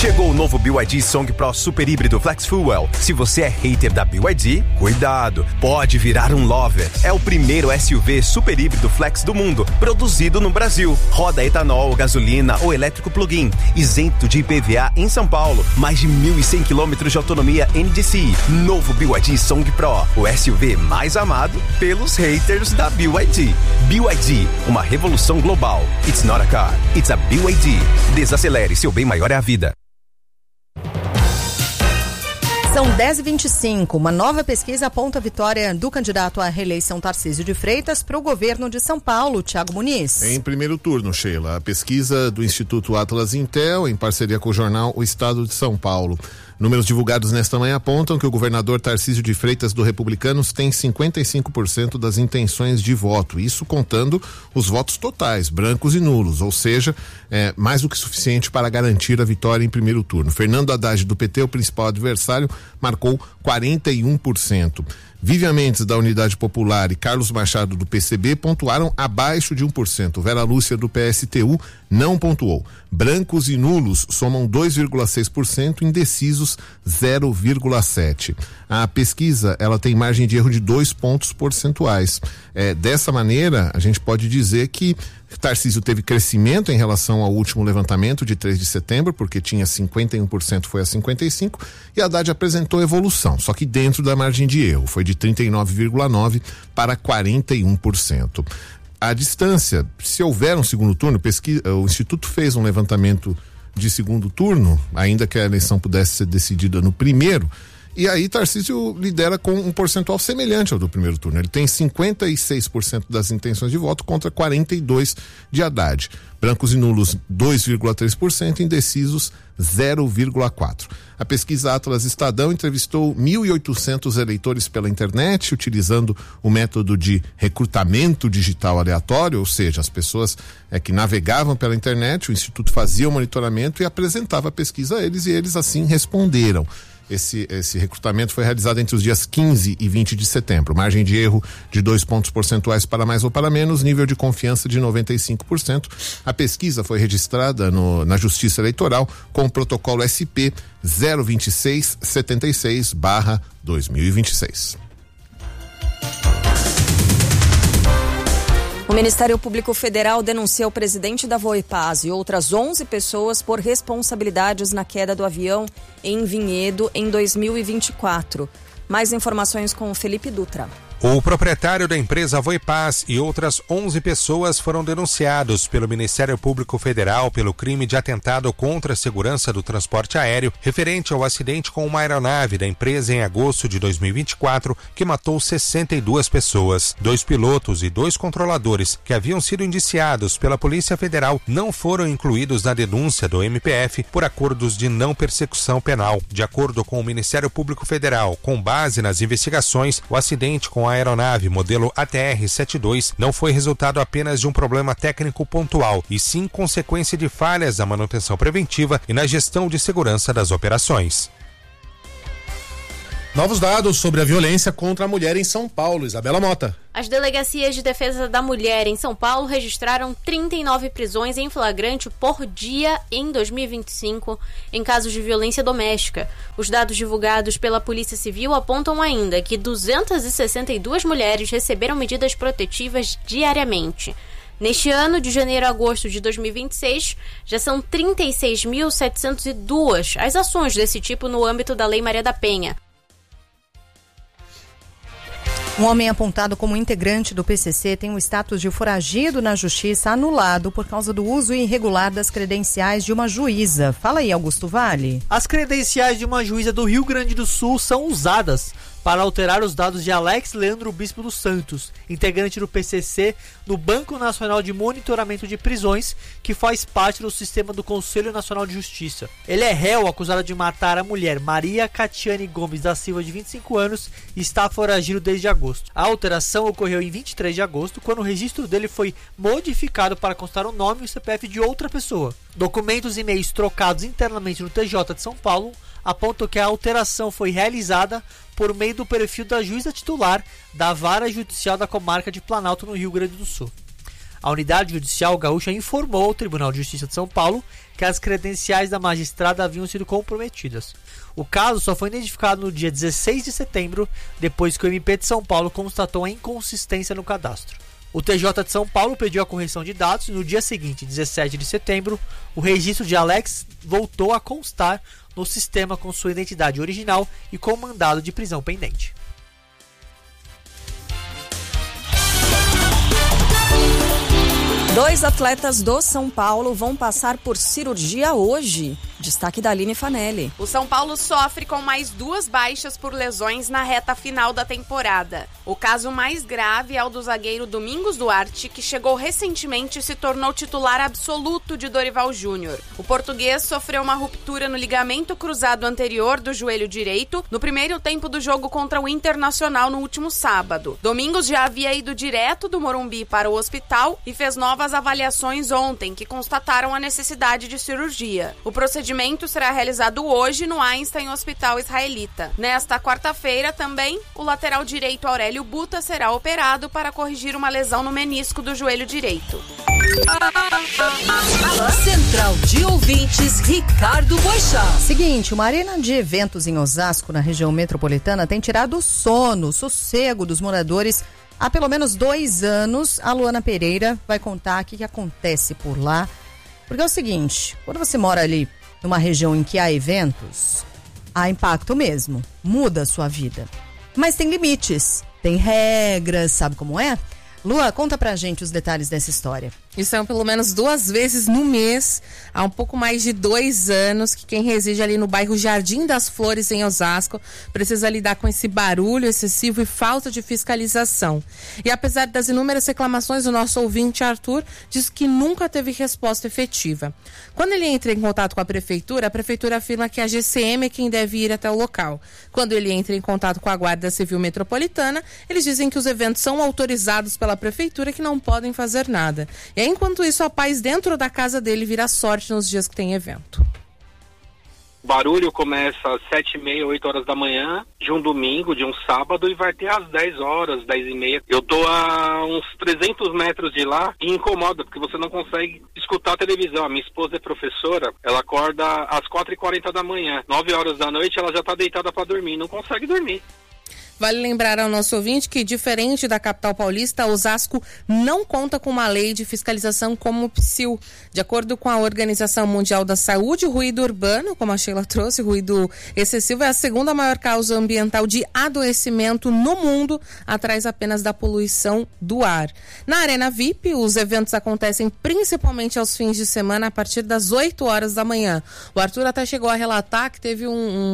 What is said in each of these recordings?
Chegou o novo BYD Song Pro Super Híbrido Flex Fuel. Se você é hater da BYD, cuidado, pode virar um lover. É o primeiro SUV super híbrido flex do mundo, produzido no Brasil. Roda etanol, gasolina ou elétrico plug-in, isento de IPVA em São Paulo. Mais de 1.100 km de autonomia NDCi. Novo BYD Song Pro, o SUV mais amado pelos haters da BYD. BYD, uma revolução global. It's not a car, it's a BYD. Desacelere, seu bem maior é a vida. São 10h25. Uma nova pesquisa aponta a vitória do candidato à reeleição Tarcísio de Freitas para o governo de São Paulo, Thiago Muniz. Em primeiro turno, Sheila, a pesquisa do Instituto Atlas Intel, em parceria com o jornal O Estado de São Paulo. Números divulgados nesta manhã apontam que o governador Tarcísio de Freitas do Republicanos tem 55% das intenções de voto, isso contando os votos totais, brancos e nulos, ou seja, mais do que suficiente para garantir a vitória em primeiro turno. Fernando Haddad do PT, o principal adversário, marcou 41%. Vivian Mendes, da Unidade Popular, e Carlos Machado, do PCB, pontuaram abaixo de 1%. Vera Lúcia, do PSTU, não pontuou. Brancos e nulos somam 2,6%, indecisos 0,7%. A pesquisa, ela tem margem de erro de 2 pontos percentuais. Dessa maneira, a gente pode dizer que Tarcísio teve crescimento em relação ao último levantamento de 3 de setembro, porque tinha 51%, foi a 55%, e Haddad apresentou evolução, só que dentro da margem de erro, foi de 39,9% para 41%. A distância, se houver um segundo turno, o Instituto fez um levantamento de segundo turno, ainda que a eleição pudesse ser decidida no primeiro, e aí Tarcísio lidera com um percentual semelhante ao do primeiro turno. Ele tem 56% das intenções de voto contra 42% de Haddad. Brancos e nulos 2,3%, indecisos 0,4%. A pesquisa Atlas Estadão entrevistou 1.800 eleitores pela internet, utilizando o método de recrutamento digital aleatório, ou seja, as pessoas que navegavam pela internet, o Instituto fazia o monitoramento e apresentava a pesquisa a eles, e eles assim responderam. Esse recrutamento foi realizado entre os dias 15 e 20 de setembro. Margem de erro de 2 pontos percentuais para mais ou para menos, nível de confiança de 95%. A pesquisa foi registrada na Justiça Eleitoral com o protocolo SP 02676/2026. O Ministério Público Federal denuncia o presidente da Voipaz e outras 11 pessoas por responsabilidades na queda do avião em Vinhedo em 2024. Mais informações com o Felipe Dutra. O proprietário da empresa Voipaz e outras 11 pessoas foram denunciados pelo Ministério Público Federal pelo crime de atentado contra a segurança do transporte aéreo referente ao acidente com uma aeronave da empresa em agosto de 2024 que matou 62 pessoas. 2 pilotos e 2 controladores que haviam sido indiciados pela Polícia Federal não foram incluídos na denúncia do MPF por acordos de não persecução penal. De acordo com o Ministério Público Federal, com base nas investigações, o acidente com a aeronave modelo ATR-72 não foi resultado apenas de um problema técnico pontual, e sim consequência de falhas na manutenção preventiva e na gestão de segurança das operações. Novos dados sobre a violência contra a mulher em São Paulo. Isabela Mota. As delegacias de defesa da mulher em São Paulo registraram 39 prisões em flagrante por dia em 2025 em casos de violência doméstica. Os dados divulgados pela Polícia Civil apontam ainda que 262 mulheres receberam medidas protetivas diariamente. Neste ano, de janeiro a agosto de 2026, já são 36.702 as ações desse tipo no âmbito da Lei Maria da Penha. Um homem apontado como integrante do PCC tem o status de foragido na justiça anulado por causa do uso irregular das credenciais de uma juíza. Fala aí, Augusto Vale. As credenciais de uma juíza do Rio Grande do Sul são usadas para alterar os dados de Alex Leandro Bispo dos Santos, integrante do PCC no Banco Nacional de Monitoramento de Prisões, que faz parte do sistema do Conselho Nacional de Justiça. Ele é réu acusado de matar a mulher Maria Catiane Gomes da Silva, de 25 anos, e está foragido desde agosto. A alteração ocorreu em 23 de agosto, quando o registro dele foi modificado para constar o nome e o CPF de outra pessoa. Documentos e e-mails trocados internamente no TJ de São Paulo apontam que a alteração foi realizada por meio do perfil da juíza titular da Vara Judicial da Comarca de Planalto, no Rio Grande do Sul. A unidade judicial gaúcha informou ao Tribunal de Justiça de São Paulo que as credenciais da magistrada haviam sido comprometidas. O caso só foi identificado no dia 16 de setembro, depois que o MP de São Paulo constatou a inconsistência no cadastro. O TJ de São Paulo pediu a correção de dados e no dia seguinte, 17 de setembro, o registro de Alex voltou a constar no sistema com sua identidade original e com mandado de prisão pendente. Dois atletas do São Paulo vão passar por cirurgia hoje. Destaque da Aline Fanelli. O São Paulo sofre com mais 2 baixas por lesões na reta final da temporada. O caso mais grave é o do zagueiro Domingos Duarte, que chegou recentemente e se tornou titular absoluto de Dorival Júnior. O português sofreu uma ruptura no ligamento cruzado anterior do joelho direito no primeiro tempo do jogo contra o Internacional no último sábado. Domingos já havia ido direto do Morumbi para o hospital e fez novas avaliações ontem, que constataram a necessidade de cirurgia. O procedimento será realizado hoje no Einstein Hospital Israelita. Nesta quarta-feira também, o lateral direito Aurélio Buta será operado para corrigir uma lesão no menisco do joelho direito. Central de Ouvintes, Ricardo Boixá. Seguinte, uma arena de eventos em Osasco, na região metropolitana, tem tirado o sono, o sossego dos moradores há pelo menos 2 anos. A Luana Pereira vai contar o que acontece por lá. Porque é o seguinte, quando você mora ali numa região em que há eventos, há impacto mesmo, muda a sua vida. Mas tem limites, tem regras, sabe como é? Lua, conta pra gente os detalhes dessa história. E são pelo menos 2 vezes no mês, há um pouco mais de 2 anos, que quem reside ali no bairro Jardim das Flores, em Osasco, precisa lidar com esse barulho excessivo e falta de fiscalização. E apesar das inúmeras reclamações, o nosso ouvinte Arthur diz que nunca teve resposta efetiva. Quando ele entra em contato com a prefeitura afirma que a GCM é quem deve ir até o local. Quando ele entra em contato com a Guarda Civil Metropolitana, eles dizem que os eventos são autorizados pela prefeitura e que não podem fazer nada. E enquanto isso, a paz dentro da casa dele vira sorte nos dias que tem evento. O barulho começa às 7h30, 8 horas da manhã, de um domingo, de um sábado, e vai até às 10 horas, 10h30. Eu tô a uns 300 metros de lá e incomoda, porque você não consegue escutar a televisão. A minha esposa é professora, ela acorda às 4h40 da manhã. 9 horas da noite ela já tá deitada para dormir, não consegue dormir. Vale lembrar ao nosso ouvinte que, diferente da capital paulista, Osasco não conta com uma lei de fiscalização como o PSIL. De acordo com a Organização Mundial da Saúde, o ruído urbano, como a Sheila trouxe, ruído excessivo, é a segunda maior causa ambiental de adoecimento no mundo, atrás apenas da poluição do ar. Na Arena VIP, os eventos acontecem principalmente aos fins de semana, a partir das 8 horas da manhã. O Arthur até chegou a relatar que teve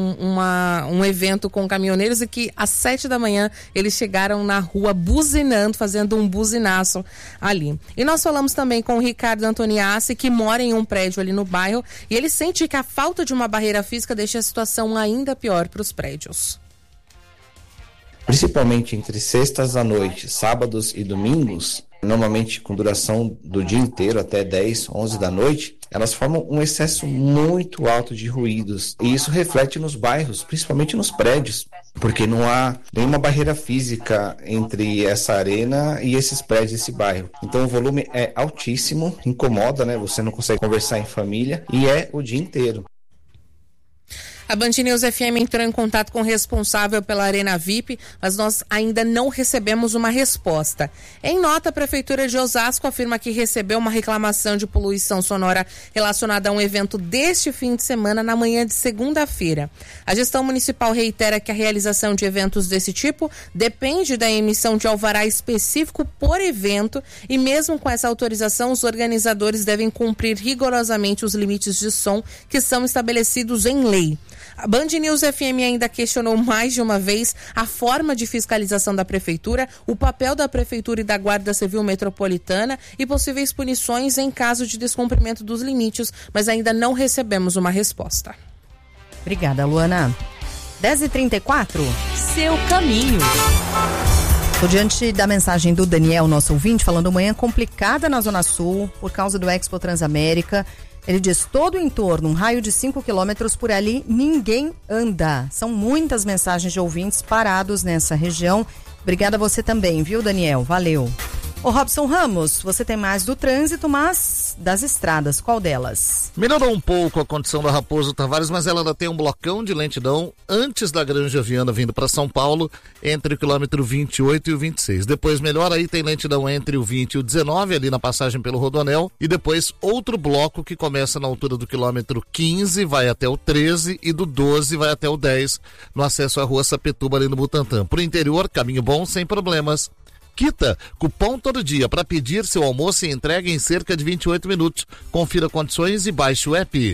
um evento com caminhoneiros e que às 7 da manhã eles chegaram na rua buzinando, fazendo um buzinaço ali. E nós falamos também com o Ricardo Antoniassi, que mora em um prédio ali no bairro, e ele sente que a falta de uma barreira física deixa a situação ainda pior para os prédios. Principalmente entre sextas à noite, sábados e domingos, normalmente com duração do dia inteiro até 10, 11 da noite, elas formam um excesso muito alto de ruídos. E isso reflete nos bairros, principalmente nos prédios, porque não há nenhuma barreira física entre essa arena e esses prédios desse bairro. Então o volume é altíssimo, incomoda, né? Você não consegue conversar em família e é o dia inteiro. A Band News FM entrou em contato com o responsável pela Arena VIP, mas nós ainda não recebemos uma resposta. Em nota, a Prefeitura de Osasco afirma que recebeu uma reclamação de poluição sonora relacionada a um evento deste fim de semana, na manhã de segunda-feira. A gestão municipal reitera que a realização de eventos desse tipo depende da emissão de alvará específico por evento e mesmo com essa autorização, os organizadores devem cumprir rigorosamente os limites de som que são estabelecidos em lei. A Band News FM ainda questionou mais de uma vez a forma de fiscalização da Prefeitura, o papel da Prefeitura e da Guarda Civil Metropolitana e possíveis punições em caso de descumprimento dos limites, mas ainda não recebemos uma resposta. Obrigada, Luana. 10h34. Seu caminho. Tô diante da mensagem do Daniel, nosso ouvinte, falando manhã complicada na Zona Sul por causa do Expo Transamérica. Ele diz, todo o entorno, um raio de 5 quilômetros por ali, ninguém anda. São muitas mensagens de ouvintes parados nessa região. Obrigada a você também, viu, Daniel? Valeu. Ô Robson Ramos, você tem mais do trânsito, mas das estradas, qual delas? Melhorou um pouco a condição da Raposo Tavares, mas ela ainda tem um blocão de lentidão antes da Granja Viana vindo para São Paulo, entre o quilômetro 28 e o 26. Depois melhora, aí tem lentidão entre o 20 e o 19, ali na passagem pelo Rodoanel, e depois outro bloco que começa na altura do quilômetro 15, vai até o 13, e do 12 vai até o 10, no acesso à rua Sapetuba, ali no Butantã. Pro interior, caminho bom, sem problemas. Quita, cupom todo dia para pedir seu almoço e entrega em cerca de 28 minutos. Confira condições e baixe o app.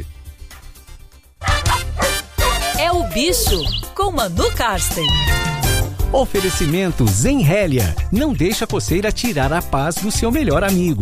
É o Bicho, com Manu Karsten. Oferecimento Zenrélia. Não deixa a coceira tirar a paz do seu melhor amigo.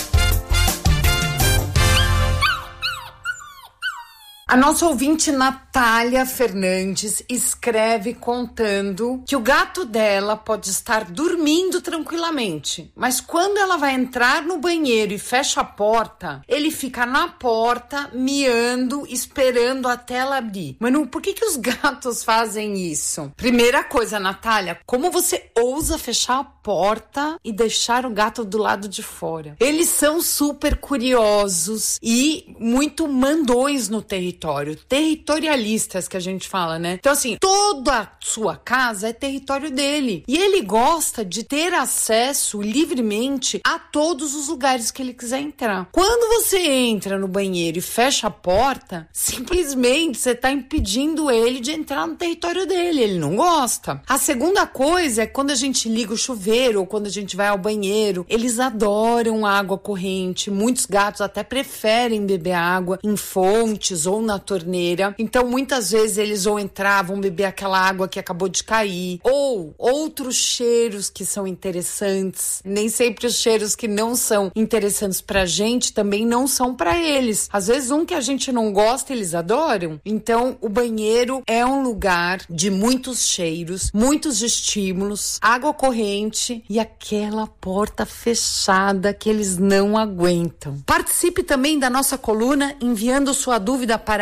A nossa ouvinte Natália Fernandes escreve contando que o gato dela pode estar dormindo tranquilamente, mas quando ela vai entrar no banheiro e fecha a porta, ele fica na porta miando, esperando até ela abrir. Manu, por que os gatos fazem isso? Primeira coisa, Natália, como você ousa fechar a porta e deixar o gato do lado de fora? Eles são super curiosos e muito mandões no território. Territorialistas, que a gente fala, né? Então, assim, toda a sua casa é território dele. E ele gosta de ter acesso livremente a todos os lugares que ele quiser entrar. Quando você entra no banheiro e fecha a porta, simplesmente você tá impedindo ele de entrar no território dele. Ele não gosta. A segunda coisa é quando a gente liga o chuveiro ou quando a gente vai ao banheiro, eles adoram água corrente. Muitos gatos até preferem beber água em fontes ou na torneira. Então, muitas vezes eles vão entrar, vão beber aquela água que acabou de cair. Ou outros cheiros que são interessantes. Nem sempre os cheiros que não são interessantes pra gente também não são pra eles. Às vezes um que a gente não gosta, eles adoram. Então, o banheiro é um lugar de muitos cheiros, muitos estímulos, água corrente e aquela porta fechada que eles não aguentam. Participe também da nossa coluna enviando sua dúvida para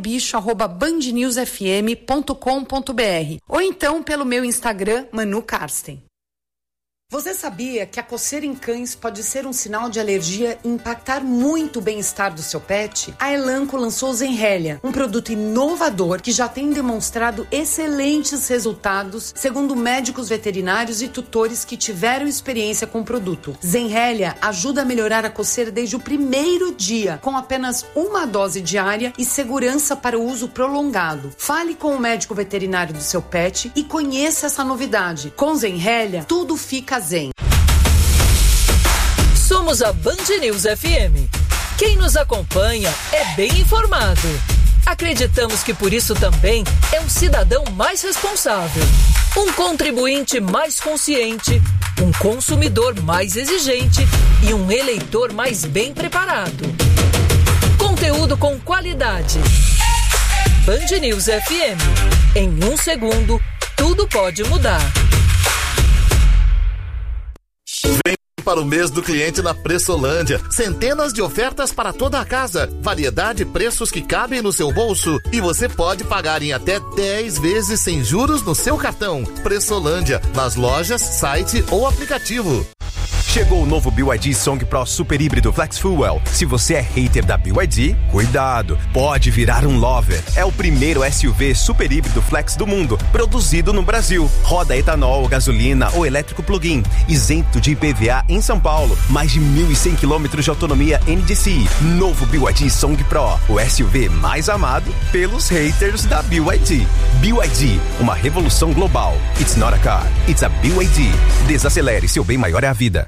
elbicho@bandnewsfm.com.br ou então pelo meu Instagram, Manu Karsten. Você sabia que a coceira em cães pode ser um sinal de alergia e impactar muito o bem-estar do seu pet? A Elanco lançou o Zenrélia, um produto inovador que já tem demonstrado excelentes resultados, segundo médicos veterinários e tutores que tiveram experiência com o produto. Zenrélia ajuda a melhorar a coceira desde o primeiro dia, com apenas uma dose diária e segurança para o uso prolongado. Fale com o médico veterinário do seu pet e conheça essa novidade. Com Zenrélia, tudo fica zen. Somos a Band News FM. Quem nos acompanha é bem informado. Acreditamos que por isso também é um cidadão mais responsável, um contribuinte mais consciente, um consumidor mais exigente e um eleitor mais bem preparado. Conteúdo com qualidade. Band News FM. Em 1 segundo, tudo pode mudar. Vem para o mês do cliente na Pressolândia. Centenas de ofertas para toda a casa. Variedade e preços que cabem no seu bolso. E você pode pagar em até 10 vezes sem juros no seu cartão. Pressolândia, nas lojas, site ou aplicativo. Chegou o novo BYD Song Pro Super Híbrido Flex Fuel. Se você é hater da BYD, cuidado, pode virar um lover. É o primeiro SUV super híbrido flex do mundo, produzido no Brasil. Roda etanol, gasolina ou elétrico plug-in, isento de IPVA em São Paulo. Mais de 1.100 km de autonomia NDCi. Novo BYD Song Pro, o SUV mais amado pelos haters da BYD. BYD, uma revolução global. It's not a car, it's a BYD. Desacelere, seu bem maior é a vida.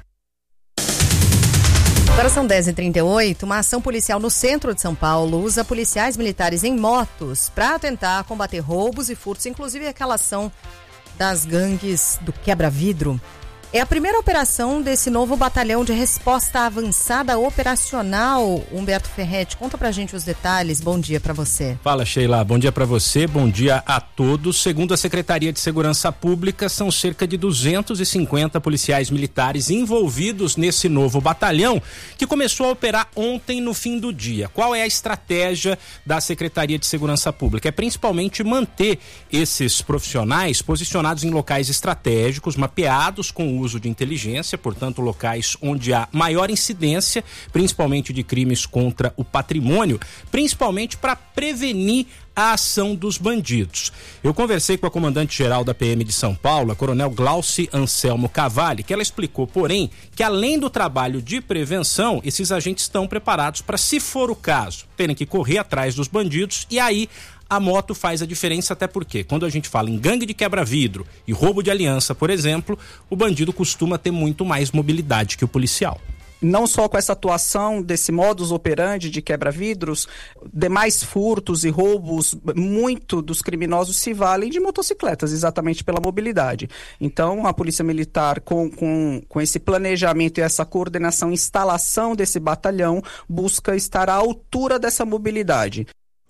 Agora são 10h38, uma ação policial no centro de São Paulo usa policiais militares em motos para tentar combater roubos e furtos, inclusive aquela ação das gangues do quebra-vidro. É a primeira operação desse novo batalhão de resposta avançada operacional. Humberto Ferretti, conta pra gente os detalhes. Bom dia pra você. Fala, Sheila. Bom dia pra você, bom dia a todos. Segundo a Secretaria de Segurança Pública, são cerca de 250 policiais militares envolvidos nesse novo batalhão que começou a operar ontem no fim do dia. Qual é a estratégia da Secretaria de Segurança Pública? É principalmente manter esses profissionais posicionados em locais estratégicos, mapeados com o uso de inteligência, portanto locais onde há maior incidência, principalmente de crimes contra o patrimônio, principalmente para prevenir a ação dos bandidos. Eu conversei com a comandante-geral da PM de São Paulo, a coronel Glauci Anselmo Cavalli, que ela explicou, porém, que além do trabalho de prevenção, esses agentes estão preparados para, se for o caso, terem que correr atrás dos bandidos, e aí a moto faz a diferença, até porque quando a gente fala em gangue de quebra-vidro e roubo de aliança, por exemplo, o bandido costuma ter muito mais mobilidade que o policial. Não só com essa atuação desse modus operandi de quebra-vidros, demais furtos e roubos, muito dos criminosos se valem de motocicletas, exatamente pela mobilidade. Então, a Polícia Militar, com esse planejamento e essa coordenação, instalação desse batalhão, busca estar à altura dessa mobilidade.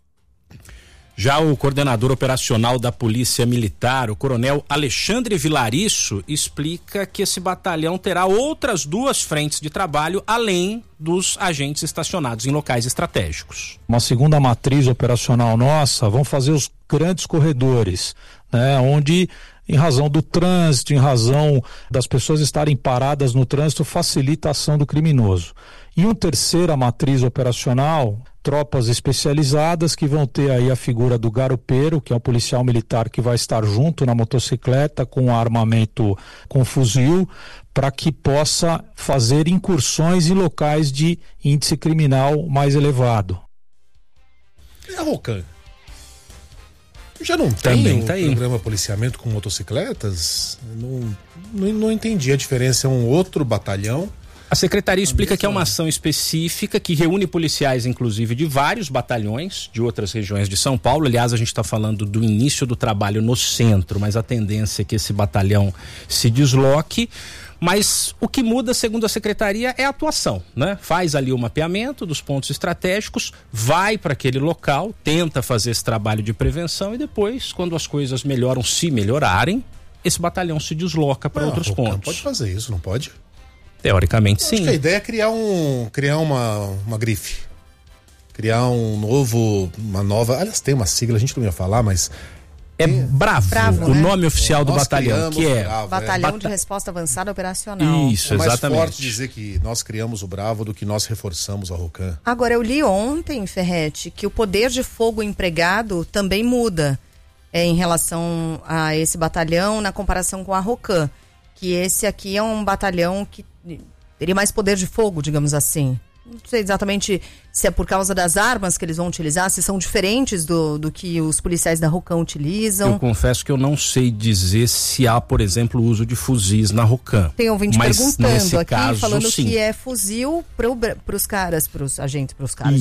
Já o coordenador operacional da Polícia Militar, o coronel Alexandre Vilariço, explica que esse batalhão terá outras 2 frentes de trabalho, além dos agentes estacionados em locais estratégicos. Uma segunda matriz operacional nossa, vão fazer os grandes corredores, né, onde, em razão do trânsito, em razão das pessoas estarem paradas no trânsito, facilita a ação do criminoso. E uma terceira matriz operacional, tropas especializadas que vão ter aí a figura do garupeiro, que é um policial militar que vai estar junto na motocicleta com armamento com fuzil, para que possa fazer incursões em locais de índice criminal mais elevado. E a Rocan? Já não tem programa policiamento com motocicletas? Não entendi a diferença, é um outro batalhão. A secretaria explica que é uma ação específica que reúne policiais, inclusive, de vários batalhões de outras regiões de São Paulo. Aliás, a gente está falando do início do trabalho no centro, mas a tendência é que esse batalhão se desloque. Mas o que muda, segundo a secretaria, é a atuação, né? Faz ali o mapeamento dos pontos estratégicos, vai para aquele local, tenta fazer esse trabalho de prevenção e depois, quando as coisas melhoram, se melhorarem, esse batalhão se desloca para outros pontos. Pode fazer isso, não pode? Teoricamente, sim. Acho que a ideia é criar uma grife. Criar uma nova... Aliás, tem uma sigla, a gente não ia falar, mas... É Bravo, o nome oficial do batalhão, que é... Batalhão de Resposta Avançada Operacional. Isso, exatamente. É mais forte dizer que nós criamos o Bravo do que nós reforçamos a Rocan. Agora, eu li ontem, Ferretti, que o poder de fogo empregado também muda em relação a esse batalhão na comparação com a Rocan. Que esse aqui é um batalhão que teria mais poder de fogo, digamos assim. Não sei exatamente se é por causa das armas que eles vão utilizar, se são diferentes do que os policiais da Rocan utilizam. Eu confesso que eu não sei dizer se há, por exemplo, o uso de fuzis na Rocan. Tem ouvinte perguntando aqui, caso, falando sim, que é fuzil para os agentes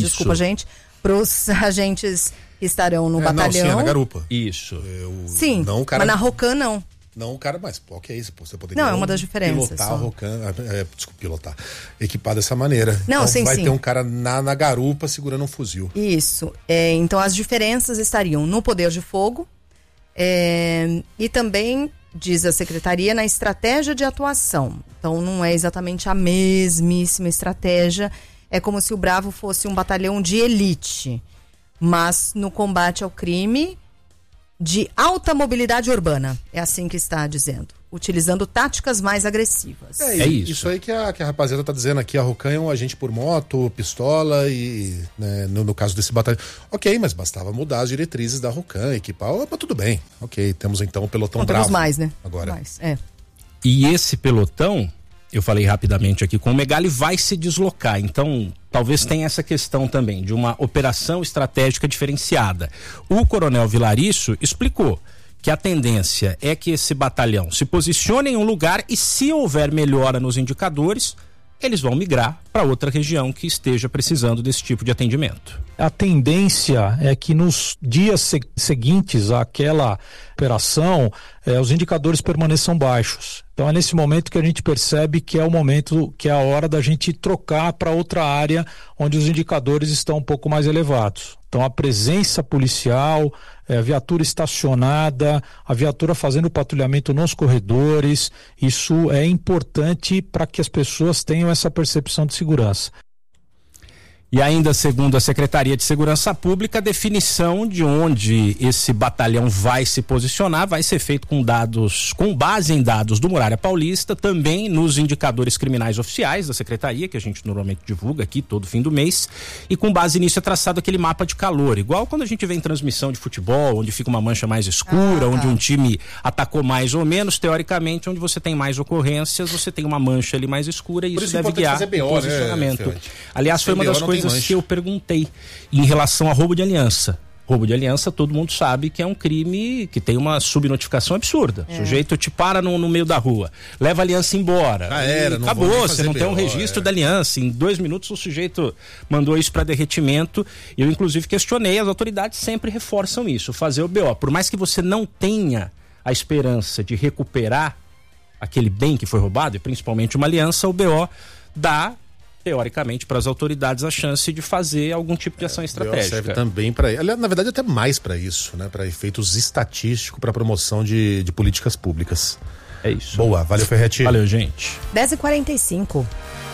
que estarão no batalhão. Não, sim, é na garupa. Isso. Sim, mas na Rocan não. Não, cara, mas o que é isso? Você poderia é uma das diferenças. Pilotar a Rocan, equipar dessa maneira. Não, então vai sim. ter um cara na garupa segurando um fuzil. Isso. Então as diferenças estariam no poder de fogo e também, diz a secretaria, na estratégia de atuação. Então não é exatamente a mesmíssima estratégia. É como se o Bravo fosse um batalhão de elite, mas no combate ao crime de alta mobilidade urbana, é assim que está dizendo, utilizando táticas mais agressivas. É isso. Isso aí que a rapaziada tá dizendo aqui, a Rocan é um agente por moto, pistola e, né, no caso desse batalhão. Ok, mas bastava mudar as diretrizes da Rocan, equipar, mas tudo bem. Ok, temos então o pelotão Bravo. Temos mais, né? Agora. E esse pelotão, eu falei rapidamente aqui com o Megali, vai se deslocar, então talvez tenha essa questão também de uma operação estratégica diferenciada. O coronel Vilariço explicou que a tendência é que esse batalhão se posicione em um lugar e, se houver melhora nos indicadores, eles vão migrar para outra região que esteja precisando desse tipo de atendimento. A tendência é que nos dias seguintes àquela operação, os indicadores permaneçam baixos. Então é nesse momento que a gente percebe que é o momento, que é a hora da gente trocar para outra área onde os indicadores estão um pouco mais elevados. Então a presença policial, a viatura estacionada, a viatura fazendo patrulhamento nos corredores, isso é importante para que as pessoas tenham essa percepção de segurança. E ainda segundo a Secretaria de Segurança Pública, a definição de onde esse batalhão vai se posicionar vai ser feito com base em dados do Muralha Paulista, também nos indicadores criminais oficiais da Secretaria, que a gente normalmente divulga aqui todo fim do mês, e com base nisso é traçado aquele mapa de calor, igual quando a gente vê em transmissão de futebol, onde fica uma mancha mais escura, onde um time atacou mais ou menos, teoricamente, onde você tem mais ocorrências, você tem uma mancha ali mais escura e isso deve guiar o posicionamento. Né, aliás, foi uma das coisas que eu perguntei em relação a roubo de aliança. Roubo de aliança, todo mundo sabe que é um crime que tem uma subnotificação absurda. O sujeito te para no meio da rua, leva a aliança embora. Acabou, você não tem um registro da aliança. Em 2 minutos o sujeito mandou isso para derretimento. Eu, inclusive, questionei, as autoridades sempre reforçam isso, fazer o BO. Por mais que você não tenha a esperança de recuperar aquele bem que foi roubado, e principalmente uma aliança, o BO dá, teoricamente, para as autoridades a chance de fazer algum tipo de ação estratégica. Serve também para, na verdade, até mais para isso, né? Para efeitos estatísticos, para promoção de políticas públicas. É isso. Boa, valeu, Ferretti. Valeu, gente. 10h45.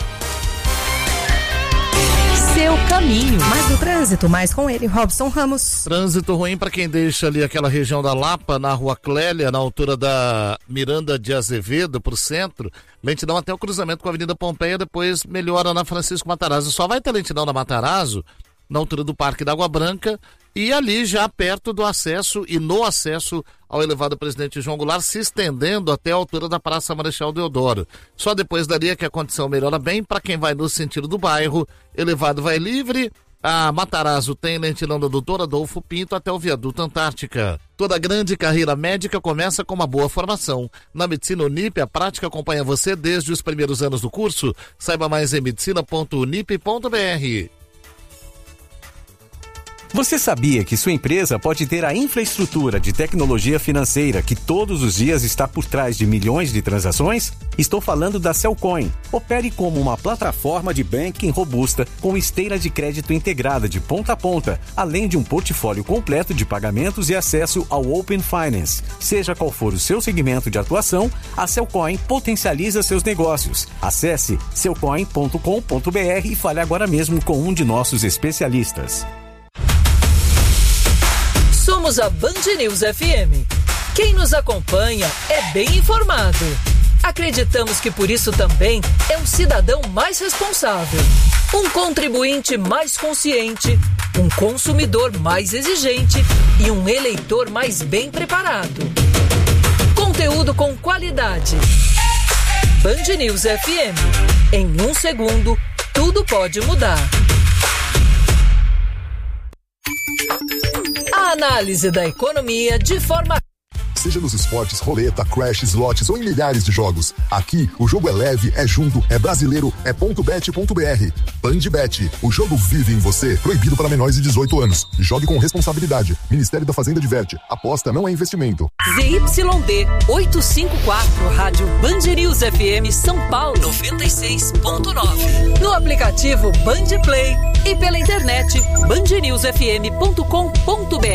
Seu caminho. Mais do trânsito, mais com ele, Robson Ramos. Trânsito ruim para quem deixa ali aquela região da Lapa, na Rua Clélia, na altura da Miranda de Azevedo, pro centro. Lentidão até o cruzamento com a Avenida Pompeia, depois melhora na Francisco Matarazzo. Só vai ter lentidão na Matarazzo, na altura do Parque da Água Branca, e ali já perto do acesso e no acesso ao elevado Presidente João Goulart, se estendendo até a altura da Praça Marechal Deodoro. Só depois dali é que a condição melhora bem para quem vai no sentido do bairro. Elevado vai livre. A Matarazzo tem lentidão da Doutor Adolfo Pinto até o Viaduto Antártica. Toda grande carreira médica começa com uma boa formação. Na Medicina Unip, a prática acompanha você desde os primeiros anos do curso. Saiba mais em medicina.unip.br. Você sabia que sua empresa pode ter a infraestrutura de tecnologia financeira que todos os dias está por trás de milhões de transações? Estou falando da Cellcoin. Opere como uma plataforma de banking robusta com esteira de crédito integrada de ponta a ponta, além de um portfólio completo de pagamentos e acesso ao Open Finance. Seja qual for o seu segmento de atuação, a Cellcoin potencializa seus negócios. Acesse cellcoin.com.br e fale agora mesmo com um de nossos especialistas. Somos a Band News FM. Quem nos acompanha é bem informado. Acreditamos que por isso também é um cidadão mais responsável, um contribuinte mais consciente, um consumidor mais exigente e um eleitor mais bem preparado. Conteúdo com qualidade. Band News FM. Em 1 segundo, tudo pode mudar. A análise da economia de forma... Seja nos esportes, roleta, crash, slots ou em milhares de jogos. Aqui, o jogo é leve, é junto, é brasileiro, é .bet.br. Bandbet, o jogo vive em você. Proibido para menores de 18 anos. Jogue com responsabilidade. Ministério da Fazenda diverte. Aposta não é investimento. ZYD 854, Rádio Band News FM São Paulo 96.9. No aplicativo Band Play e pela internet bandnewsfm.com.br.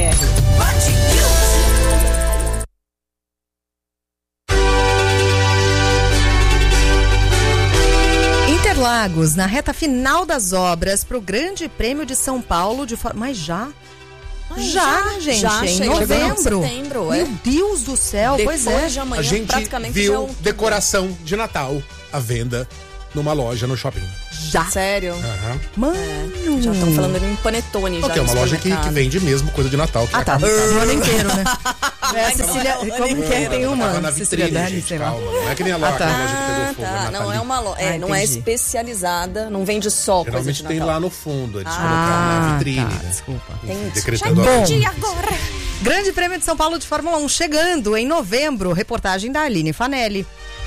Interlagos, na reta final das obras para o Grande Prêmio de São Paulo de forma... Mas já, gente, já em novembro. Setembro, Meu Deus do céu, Depois pois é. de amanhã, A gente praticamente viu já é um... decoração de Natal à venda numa loja no shopping. Já? Sério? Mano. Já estão falando em panetone. Já Ok, é uma loja que vende mesmo coisa de Natal. Que tá. O ano inteiro, né? É, a Cecília, como que é? Tem uma? Na Cecília vitrine, Dani, gente, sei lá. calma. Não é que nem a loja, aquela loja que pegou fogo. Tá, não é uma loja. Não é especializada, não vende só coisa Geralmente de tem Natal. lá no fundo, eles colocaram na vitrine. Tá, né? desculpa. Enfim, Já decretando entendi agora. Grande Prêmio de São Paulo de Fórmula 1 chegando em novembro. Reportagem da Aline Fanelli.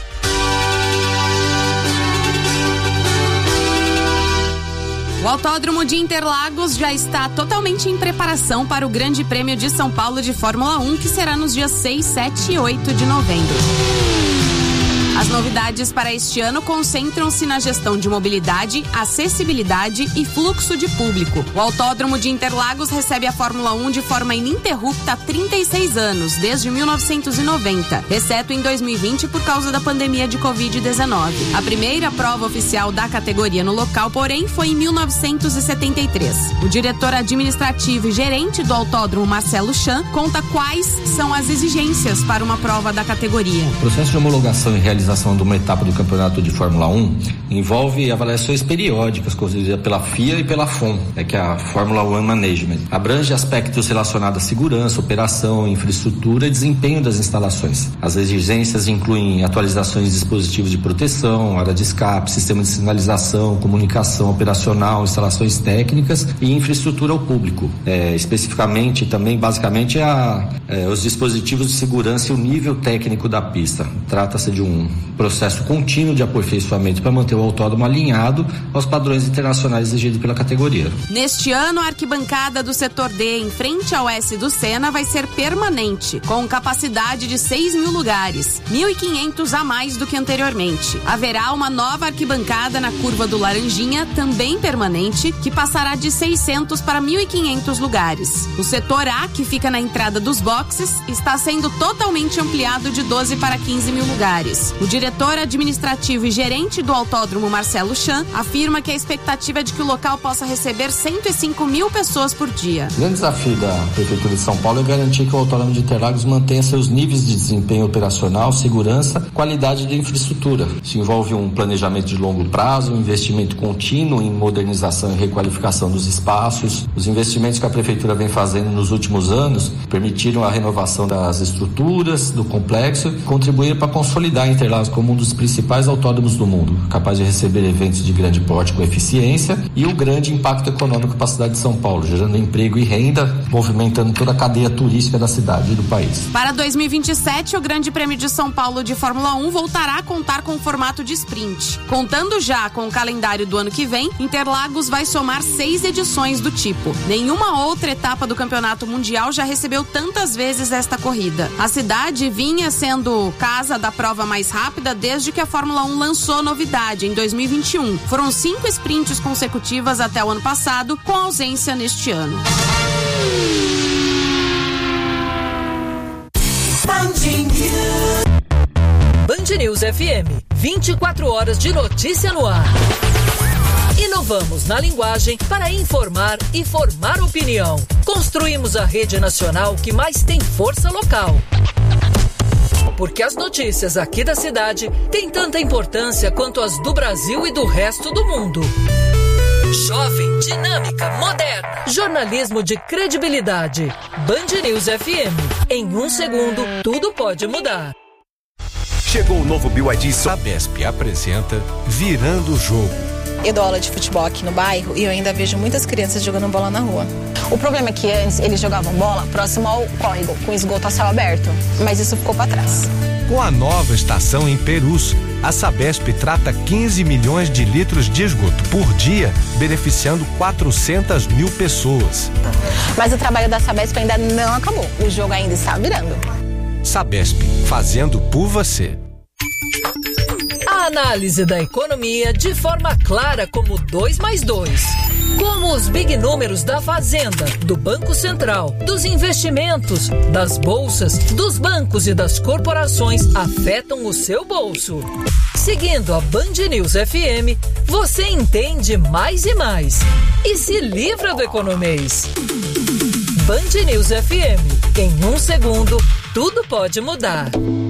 O Autódromo de Interlagos já está totalmente em preparação para o Grande Prêmio de São Paulo de Fórmula 1, que será nos dias 6, 7 e 8 de novembro. As novidades para este ano concentram-se na gestão de mobilidade, acessibilidade e fluxo de público. O Autódromo de Interlagos recebe a Fórmula 1 de forma ininterrupta há 36 anos, desde 1990, exceto em 2020 por causa da pandemia de Covid-19. A primeira prova oficial da categoria no local, porém, foi em 1973. O diretor administrativo e gerente do autódromo, Marcelo Chan, conta quais são as exigências para uma prova da categoria. O processo de homologação e realização de uma etapa do campeonato de Fórmula 1 envolve avaliações periódicas conduzidas pela FIA e pela FOM, que é a Fórmula 1 Management. Abrange aspectos relacionados à segurança, operação, infraestrutura e desempenho das instalações. As exigências incluem atualizações de dispositivos de proteção, área de escape, sistema de sinalização, comunicação operacional, instalações técnicas e infraestrutura ao público. Especificamente, também, basicamente, os dispositivos de segurança e o nível técnico da pista. Trata-se de um processo contínuo de aperfeiçoamento para manter o autódromo alinhado aos padrões internacionais exigidos pela categoria. Neste ano, a arquibancada do setor D, em frente ao S do Senna, vai ser permanente, com capacidade de 6.000 lugares, 1.500 a mais do que anteriormente. Haverá uma nova arquibancada na curva do Laranjinha, também permanente, que passará de 600 para 1.500 lugares. O setor A, que fica na entrada dos boxes, está sendo totalmente ampliado de 12 para 15.000 lugares. O diretor administrativo e gerente do autódromo, Marcelo Chan, afirma que a expectativa é de que o local possa receber 105.000 pessoas por dia. O grande desafio da Prefeitura de São Paulo é garantir que o Autódromo de Interlagos mantenha seus níveis de desempenho operacional, segurança, qualidade de infraestrutura. Isso envolve um planejamento de longo prazo, um investimento contínuo em modernização e requalificação dos espaços. Os investimentos que a Prefeitura vem fazendo nos últimos anos permitiram a renovação das estruturas do complexo e contribuíram para consolidar Interlagos como um dos principais autódromos do mundo, capaz de receber eventos de grande porte com eficiência e o grande impacto econômico para a cidade de São Paulo, gerando emprego e renda, movimentando toda a cadeia turística da cidade e do país. Para 2027, o Grande Prêmio de São Paulo de Fórmula 1 voltará a contar com o formato de sprint. Contando já com o calendário do ano que vem, Interlagos vai somar 6 edições do tipo. Nenhuma outra etapa do Campeonato Mundial já recebeu tantas vezes esta corrida. A cidade vinha sendo casa da prova mais rápida desde que a Fórmula 1 lançou novidade em 2021. Foram 5 sprints consecutivas até o ano passado, com ausência neste ano. Band News FM, 24 horas de notícia no ar. Inovamos na linguagem para informar e formar opinião. Construímos a rede nacional que mais tem força local. Porque as notícias aqui da cidade têm tanta importância quanto as do Brasil e do resto do mundo. Jovem, dinâmica, moderna. Jornalismo de credibilidade. Band News FM. Em 1 segundo, tudo pode mudar. Chegou o novo BYD. Sabesp apresenta Virando o Jogo. Eu dou aula de futebol aqui no bairro e eu ainda vejo muitas crianças jogando bola na rua. O problema é que antes eles jogavam bola próximo ao córrego, com esgoto a céu aberto, mas isso ficou para trás. Com a nova estação em Perus, a Sabesp trata 15 milhões de litros de esgoto por dia, beneficiando 400 mil pessoas. Mas o trabalho da Sabesp ainda não acabou, o jogo ainda está virando. Sabesp, fazendo por você. A análise da economia de forma clara como 2 mais 2. Como os big números da Fazenda, do Banco Central, dos investimentos, das bolsas, dos bancos e das corporações afetam o seu bolso. Seguindo a Band News FM, você entende mais e mais. E se livra do economês. Band News FM. Em 1 segundo, tudo pode mudar.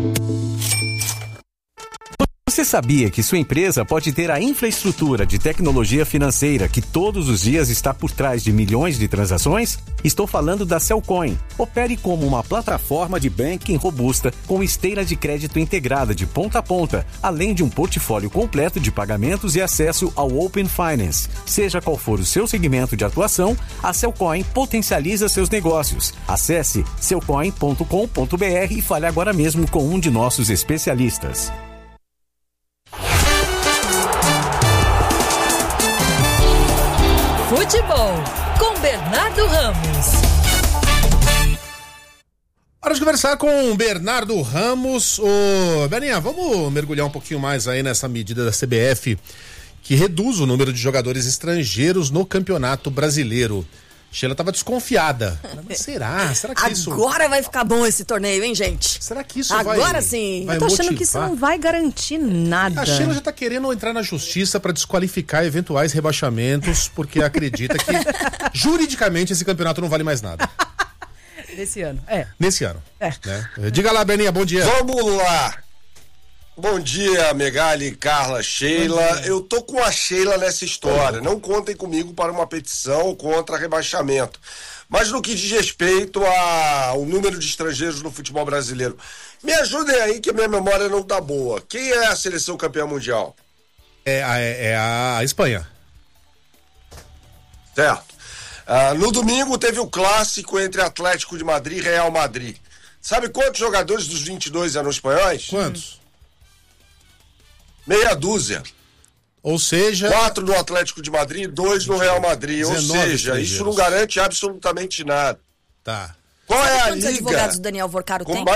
Você sabia que sua empresa pode ter a infraestrutura de tecnologia financeira que todos os dias está por trás de milhões de transações? Estou falando da Cellcoin. Opere como uma plataforma de banking robusta com esteira de crédito integrada de ponta a ponta, além de um portfólio completo de pagamentos e acesso ao Open Finance. Seja qual for o seu segmento de atuação, a Cellcoin potencializa seus negócios. Acesse cellcoin.com.br e fale agora mesmo com um de nossos especialistas. Futebol, com Bernardo Ramos. Hora Vamos conversar com o Bernardo Ramos. Ô, Berninha, vamos mergulhar um pouquinho mais aí nessa medida da CBF que reduz o número de jogadores estrangeiros no Campeonato Brasileiro. Sheila estava desconfiada. Mas será? Será que isso... Agora vai ficar bom esse torneio, hein, gente? Será que isso Agora sim. vai Eu tô achando motivar? que isso não vai garantir nada. A Sheila já tá querendo entrar na justiça para desqualificar eventuais rebaixamentos, porque acredita que juridicamente esse campeonato não vale mais nada. Nesse ano, Nesse ano. Né? Diga lá, Beninha, bom dia. Vamos lá. Bom dia, Megali, Carla, Sheila. Eu tô com a Sheila nessa história. Não contem comigo para uma petição contra rebaixamento. Mas no que diz respeito ao número de estrangeiros no futebol brasileiro, me ajudem aí que a minha memória não tá boa. Quem é a seleção campeã mundial? É a Espanha. Certo. No domingo teve o clássico entre Atlético de Madrid e Real Madrid. Sabe quantos jogadores dos 22 eram espanhóis? Quantos? Meia dúzia. Ou seja... 4 no Atlético de Madrid e 2 no Real Madrid. Ou seja, isso não garante absolutamente nada. Tá. Qual é a Quantos liga? advogados o Daniel Vorcaro tem?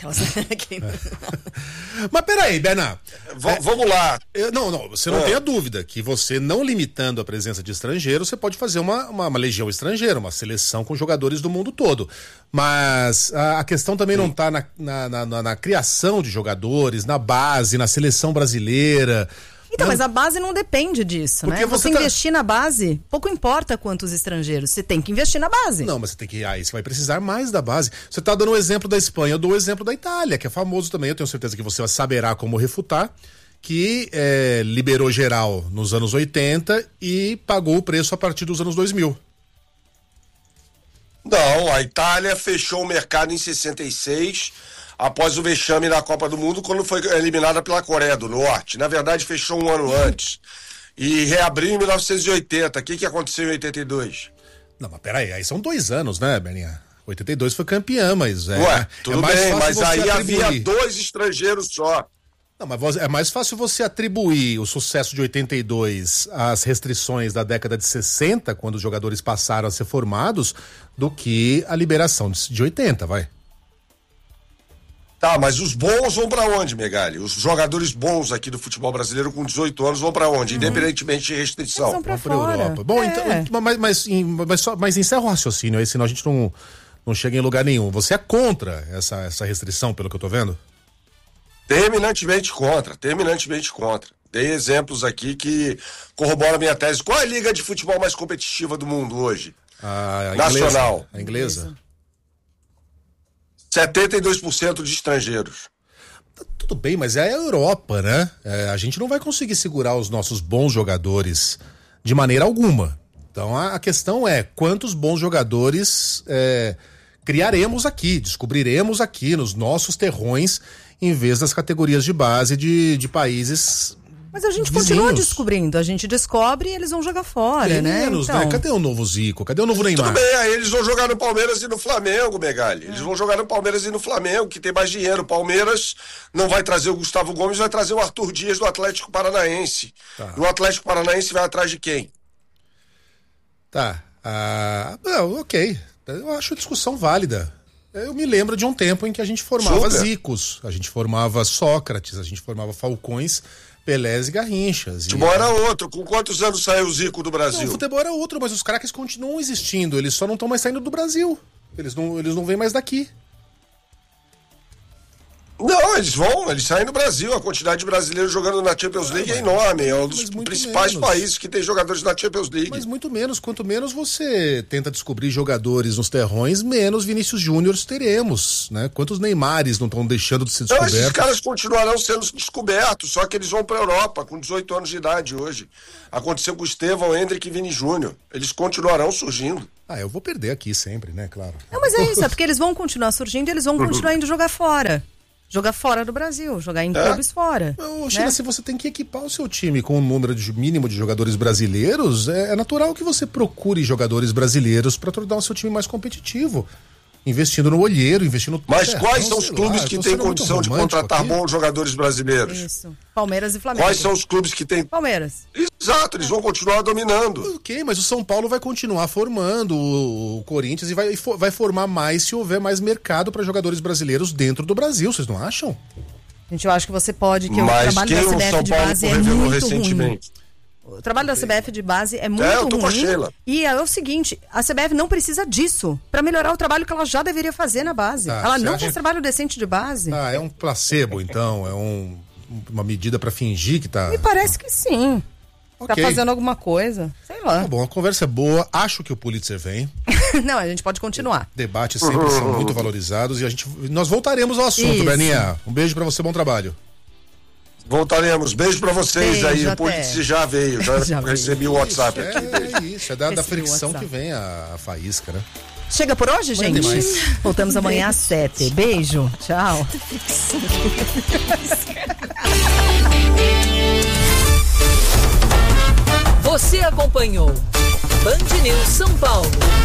Mas peraí, Bernardo. Vamos lá. Você não tenha dúvida que você, não limitando a presença de estrangeiros, você pode fazer uma legião estrangeira, uma seleção com jogadores do mundo todo. Mas a questão também não está na criação de jogadores, na base, na seleção brasileira. Então, mas a base não depende disso, Porque né? Você investir na base, pouco importa quantos estrangeiros, você tem que investir na base. Não, mas aí você vai precisar mais da base. Você está dando o exemplo da Espanha, eu dou o exemplo da Itália, que é famoso também, eu tenho certeza que você saberá como refutar, que liberou geral nos anos 80 e pagou o preço a partir dos anos 2000. Não, a Itália fechou o mercado em 66, após o vexame na Copa do Mundo, quando foi eliminada pela Coreia do Norte. Na verdade, fechou um ano antes. E reabriu em 1980. O que aconteceu em 82? Não, mas peraí, aí são 2 anos, né, Beninha? 82 foi campeã, mas... tudo bem, mas aí havia 2 estrangeiros só. Não, mas é mais fácil você atribuir o sucesso de 82 às restrições da década de 60, quando os jogadores passaram a ser formados, do que a liberação de 80, vai. Tá, mas os bons vão pra onde, Megali? Os jogadores bons aqui do futebol brasileiro com 18 anos vão pra onde? Independentemente de restrição. Eles vão pra Europa. Bom, então, mas encerra o raciocínio aí, senão a gente não chega em lugar nenhum. Você é contra essa restrição, pelo que eu tô vendo? Terminantemente contra. Dei exemplos aqui que corroboram a minha tese. Qual é a liga de futebol mais competitiva do mundo hoje? A nacional. A inglesa. 72% de estrangeiros. Tudo bem, mas é a Europa, né? A gente não vai conseguir segurar os nossos bons jogadores de maneira alguma. Então a questão é quantos bons jogadores criaremos aqui, descobriremos aqui nos nossos terrões, em vez das categorias de base de países. Mas a gente vizinhos. continua descobrindo, a gente descobre e eles vão jogar fora, né? Menos, então... né? Cadê o novo Zico? Cadê o novo Neymar? Tudo bem, aí eles vão jogar no Palmeiras e no Flamengo, Megali. Eles vão jogar no Palmeiras e no Flamengo, que tem mais dinheiro. O Palmeiras não vai trazer o Gustavo Gomes, vai trazer o Arthur Dias do Atlético Paranaense. Tá. E o Atlético Paranaense vai atrás de quem? Tá. Ok. Eu acho a discussão válida. Eu me lembro de um tempo em que a gente formava Zicos, a gente formava Sócrates, a gente formava Falcões, Pelés e Garrinchas. O futebol era outro. Com quantos anos saiu o Zico do Brasil? Não, o futebol era outro, mas os craques continuam existindo. Eles só não estão mais saindo do Brasil. Eles não vêm mais daqui. Não, eles saem do Brasil. A quantidade de brasileiros jogando na Champions League é enorme. É um dos principais países que tem jogadores na Champions League. Mas muito menos. Quanto menos você tenta descobrir jogadores nos terrões, menos Vinícius Júnior teremos, né? Quantos Neymares não estão deixando de ser descobertos? Esses caras continuarão sendo descobertos, só que eles vão pra Europa com 18 anos de idade hoje. Aconteceu com o Estevão, Hendrick e Vini Júnior. Eles continuarão surgindo. Eu vou perder aqui sempre, né? Claro. Não, mas é isso, é porque eles vão continuar surgindo e eles vão continuar indo jogar fora. Jogar fora do Brasil, jogar em clubes fora. Sheila, né? Se você tem que equipar o seu time com um número mínimo de jogadores brasileiros, é natural que você procure jogadores brasileiros para tornar o seu time mais competitivo. investindo no olheiro, investindo... Mas quais são os clubes que têm condição de contratar bons jogadores brasileiros? Isso. Palmeiras e Flamengo. Quais são os clubes que têm... Palmeiras. Exato, eles vão continuar dominando. Ok, mas o São Paulo vai continuar formando o Corinthians e vai formar mais se houver mais mercado para jogadores brasileiros dentro do Brasil, vocês não acham? Gente, eu acho que você pode, que o trabalho da CBF de base é muito ruim. O trabalho da CBF de base é muito eu tô ruim. Com a Sheila. E é o seguinte, a CBF não precisa disso para melhorar o trabalho que ela já deveria fazer na base. Ela não faz trabalho decente de base. É um placebo, então, é uma medida para fingir que tá... Me parece que sim. Okay. Tá fazendo alguma coisa, sei lá. Tá bom, a conversa é boa, acho que o Pulitzer vem. Não, a gente pode continuar. Debates sempre são muito valorizados e nós voltaremos ao assunto, Beninha. Um beijo pra você, bom trabalho. Voltaremos, beijo pra vocês aí, o Pulitzer já veio, já recebi o WhatsApp aqui. É da fricção que vem a faísca, né? Chega por hoje, gente? Voltamos amanhã às 7. Beijo, tchau. Você acompanhou Band News São Paulo.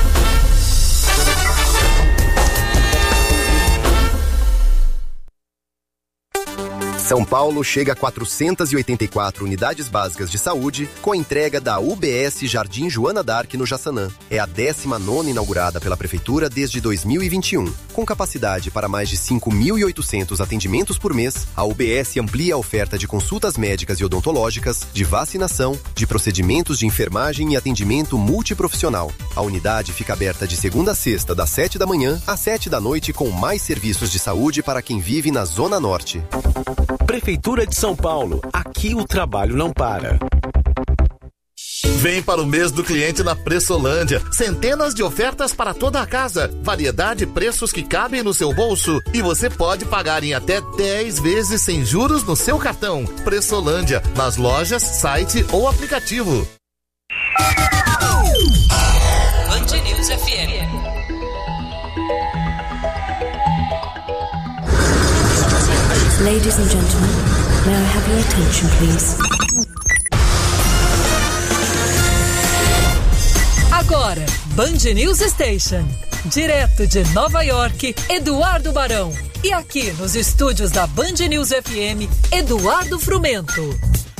São Paulo chega a 484 unidades básicas de saúde com a entrega da UBS Jardim Joana d'Arc no Jaçanã. É a 19ª inaugurada pela Prefeitura desde 2021. Com capacidade para mais de 5.800 atendimentos por mês, a UBS amplia a oferta de consultas médicas e odontológicas, de vacinação, de procedimentos de enfermagem e atendimento multiprofissional. A unidade fica aberta de segunda a sexta, das 7 da manhã às 7 da noite, com mais serviços de saúde para quem vive na Zona Norte. Prefeitura de São Paulo. Aqui o trabalho não para. Vem para o mês do cliente na Pressolândia. Centenas de ofertas para toda a casa. Variedade e preços que cabem no seu bolso. E você pode pagar em até 10 vezes sem juros no seu cartão. Pressolândia, nas lojas, site ou aplicativo. Band News FM. Ladies and gentlemen, may I have your attention, please? Agora, Band News Station. Direto de Nova York, Eduardo Barão. E aqui nos estúdios da Band News FM, Eduardo Frumento.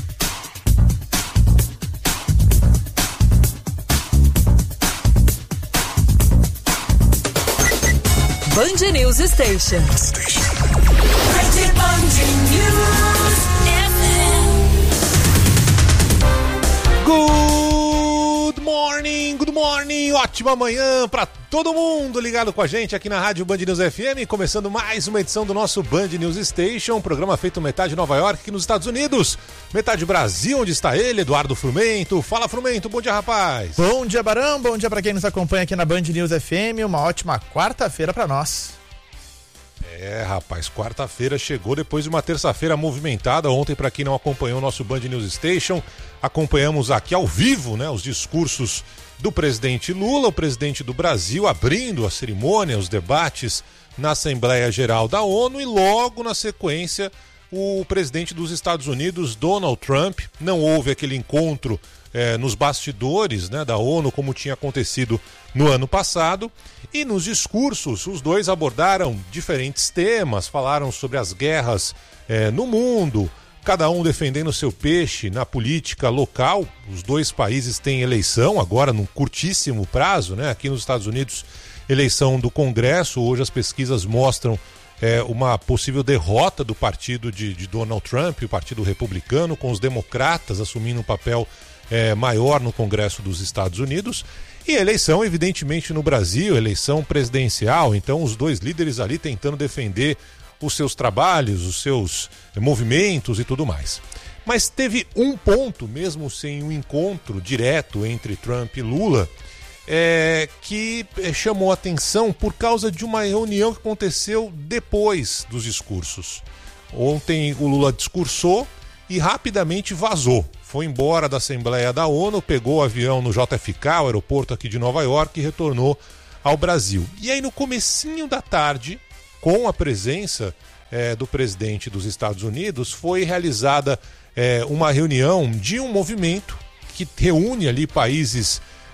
Band News Station. Good morning, ótima manhã pra todo mundo ligado com a gente aqui na Rádio Band News FM, começando mais uma edição do nosso Band News Station, um programa feito metade Nova York aqui nos Estados Unidos, metade Brasil, onde está ele, Eduardo Frumento. Fala, Frumento, bom dia, rapaz. Bom dia, Barão, bom dia pra quem nos acompanha aqui na Band News FM, uma ótima quarta-feira pra nós. Rapaz, quarta-feira chegou depois de uma terça-feira movimentada. Ontem, para quem não acompanhou o nosso Band News Station, acompanhamos aqui ao vivo, né, os discursos do presidente Lula, o presidente do Brasil, abrindo a cerimônia, os debates na Assembleia Geral da ONU, e logo na sequência o presidente dos Estados Unidos, Donald Trump. Não houve aquele encontro nos bastidores, né, da ONU, como tinha acontecido no ano passado, e nos discursos os dois abordaram diferentes temas, falaram sobre as guerras no mundo, cada um defendendo seu peixe na política local. Os dois países têm eleição agora num curtíssimo prazo, né? Aqui nos Estados Unidos, eleição do Congresso. Hoje as pesquisas mostram uma possível derrota do partido de Donald Trump, o Partido Republicano, com os democratas assumindo um papel maior no Congresso dos Estados Unidos. E eleição, evidentemente, no Brasil, eleição presidencial. Então os dois líderes ali tentando defender os seus trabalhos, os seus movimentos e tudo mais. Mas teve um ponto, mesmo sem um encontro direto entre Trump e Lula, que chamou a atenção por causa de uma reunião que aconteceu depois dos discursos. Ontem o Lula discursou e rapidamente vazou. Foi embora da Assembleia da ONU, pegou o avião no JFK, o aeroporto aqui de Nova York, e retornou ao Brasil. E aí no comecinho da tarde, com a presença do presidente dos Estados Unidos, foi realizada uma reunião de um movimento que reúne ali países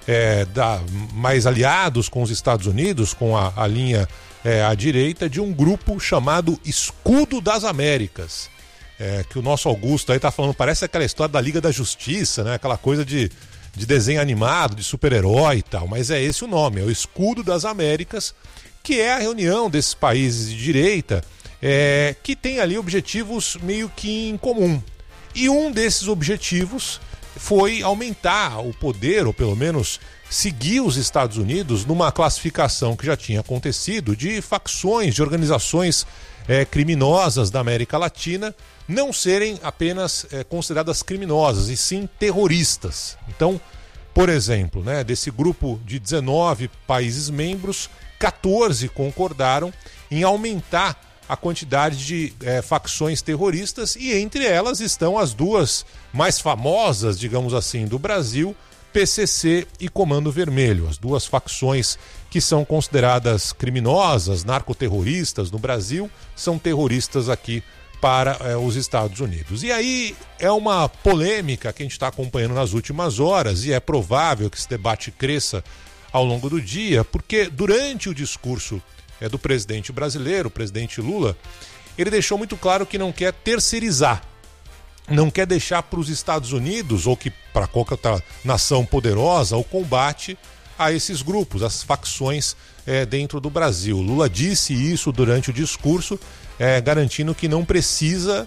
mais aliados com os Estados Unidos, com a linha à direita, de um grupo chamado Escudo das Américas. Que o nosso Augusto aí tá falando, parece aquela história da Liga da Justiça, né? Aquela coisa de desenho animado, de super-herói e tal, mas é esse o nome, é o Escudo das Américas, que é a reunião desses países de direita que tem ali objetivos meio que em comum. E um desses objetivos foi aumentar o poder, ou pelo menos seguir os Estados Unidos numa classificação que já tinha acontecido de facções, de organizações criminosas da América Latina não serem apenas consideradas criminosas, e sim terroristas. Então, por exemplo, desse grupo de 19 países membros, 14 concordaram em aumentar a quantidade de facções terroristas, e entre elas estão as duas mais famosas, digamos assim, do Brasil, PCC e Comando Vermelho, as duas facções que são consideradas criminosas, narcoterroristas no Brasil, são terroristas aqui para os Estados Unidos. E aí é uma polêmica que a gente está acompanhando nas últimas horas, e é provável que esse debate cresça ao longo do dia, porque durante o discurso do presidente brasileiro, o presidente Lula, ele deixou muito claro que não quer terceirizar, não quer deixar para os Estados Unidos ou que para qualquer outra nação poderosa o combate a esses grupos, as facções dentro do Brasil. Lula disse isso durante o discurso, garantindo que não precisa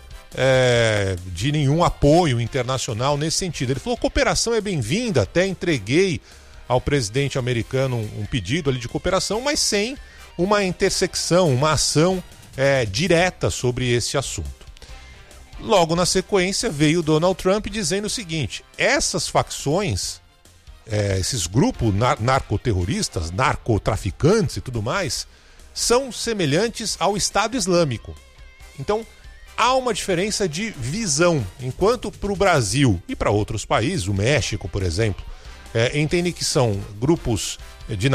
de nenhum apoio internacional nesse sentido. Ele falou: cooperação é bem-vinda, até entreguei ao presidente americano um pedido ali de cooperação, mas sem uma intersecção, uma ação direta sobre esse assunto. Logo na sequência veio Donald Trump dizendo o seguinte: essas facções, esses grupos narcoterroristas, narcotraficantes e tudo mais, são semelhantes ao Estado Islâmico. Então há uma diferença de visão. Enquanto para o Brasil e para outros países, o México, por exemplo, entendem que são grupos de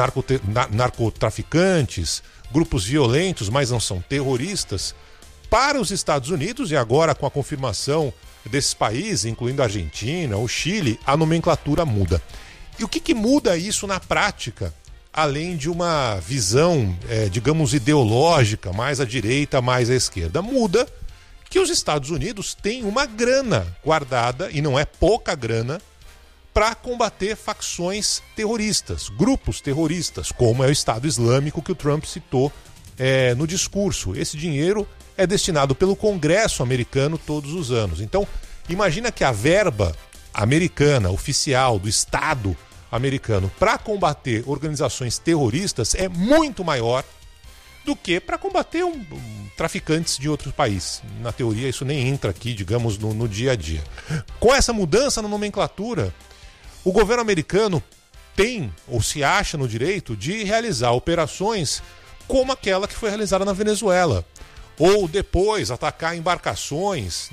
narcotraficantes, grupos violentos, mas não são terroristas, para os Estados Unidos, e agora com a confirmação desses países, incluindo a Argentina, o Chile, a nomenclatura muda. E o que muda isso na prática, além de uma visão, digamos, ideológica, mais à direita, mais à esquerda? Muda que os Estados Unidos têm uma grana guardada, e não é pouca grana, para combater facções terroristas, grupos terroristas, como é o Estado Islâmico que o Trump citou no discurso. Esse dinheiro é destinado pelo Congresso americano todos os anos. Então, imagina que a verba americana, oficial, do Estado americano, para combater organizações terroristas é muito maior do que para combater traficantes de outros países. Na teoria, isso nem entra aqui, digamos, no dia a dia. Com essa mudança na nomenclatura, o governo americano tem, ou se acha no direito, de realizar operações como aquela que foi realizada na Venezuela, ou depois atacar embarcações,